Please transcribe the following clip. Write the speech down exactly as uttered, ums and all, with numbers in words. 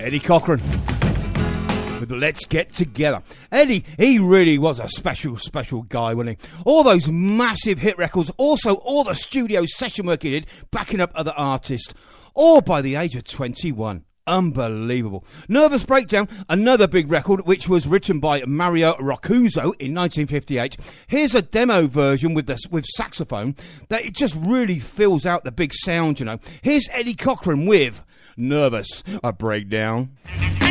Eddie Cochran with Let's Get Together. Eddie, he really was a special, special guy, wasn't he? All those massive hit records, also all the studio session work he did, backing up other artists, all by the age of twenty-one. Unbelievable. Nervous Breakdown, another big record, which was written by Mario Rocuzzo in nineteen fifty-eight. Here's a demo version with the, with saxophone that it just really fills out the big sound, you know. Here's Eddie Cochran with Nervous a Breakdown.